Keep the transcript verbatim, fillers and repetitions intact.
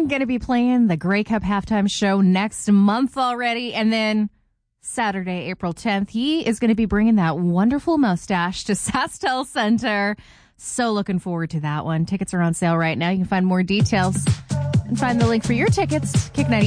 Going to be playing the Grey Cup halftime show next month already. And then Saturday, April tenth, he is going to be bringing that wonderful mustache to SaskTel Center. So looking forward to that one. Tickets are on sale right now. You can find more details and find the link for your tickets. Kick ninety.